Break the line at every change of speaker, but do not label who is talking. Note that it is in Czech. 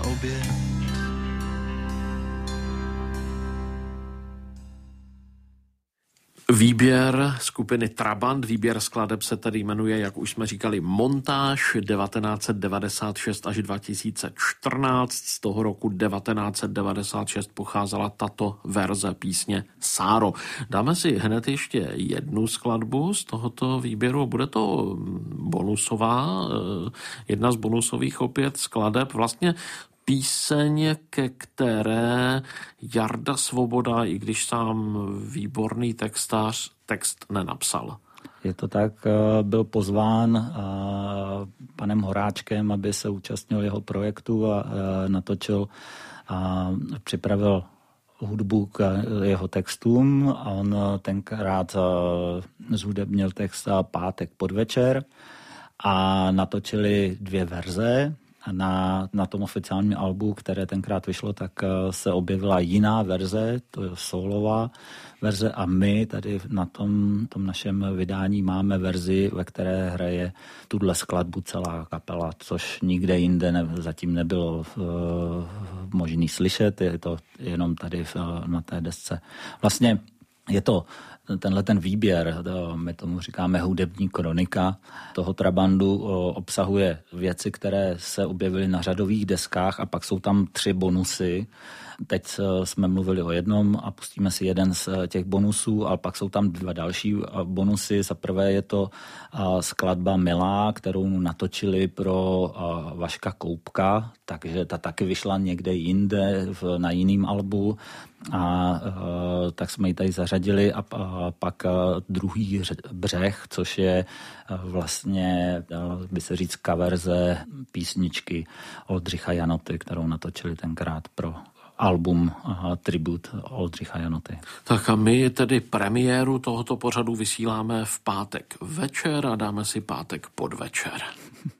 oběd.
Výběr skupiny Trabant, výběr skladeb se tedy jmenuje, jak už jsme říkali, Montáž 1996 až 2014. Z toho roku 1996 pocházela tato verze písně Sáro. Dáme si hned ještě jednu skladbu z tohoto výběru. Bude to bonusová, jedna z bonusových opět skladeb. Vlastně píseň, ke které Jarda Svoboda, i když sám výborný textář, text nenapsal.
Je to tak, byl pozván panem Horáčkem, aby se účastnil jeho projektu a natočil a připravil hudbu k jeho textům a on tenkrát zhudebnil text Pátek podvečer a natočili 2 verze. Na tom oficiálním albu, které tenkrát vyšlo, tak se objevila jiná verze, to je solová verze a my tady na tom našem vydání máme verzi, ve které hraje tuhle skladbu celá kapela, což nikde jinde zatím nebylo možný slyšet, je to jenom tady na té desce. Vlastně je to ten výběr, my tomu říkáme hudební kronika toho Trabandu, obsahuje věci, které se objevily na řadových deskách a pak jsou tam 3 bonusy. Teď jsme mluvili o jednom a pustíme si jeden z těch bonusů, ale pak jsou tam 2 další bonusy. Za prvé je to skladba Milá, kterou natočili pro Vaška Koupka, takže ta taky vyšla někde jinde na jiném albu. A tak jsme ji tady zařadili a pak Druhý břeh, což je vlastně, by se říct, coverze písničky Oldřicha Janoty, kterou natočili tenkrát pro album Tribut Oldřicha Janoty.
Tak a my tedy premiéru tohoto pořadu vysíláme v pátek večer a dáme si Pátek podvečer.